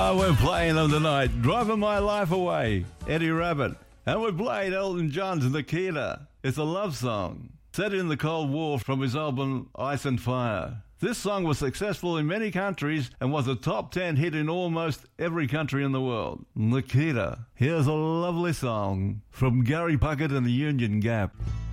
We're playing them tonight. Driving My Life Away, Eddie Rabbitt. And we played Elton John's Nikita. It's a love song set in the Cold War from his album Ice and Fire. This song was successful in many countries and was a top 10 hit in almost every country in the world. Nikita. Here's a lovely song from Gary Puckett and the Union Gap.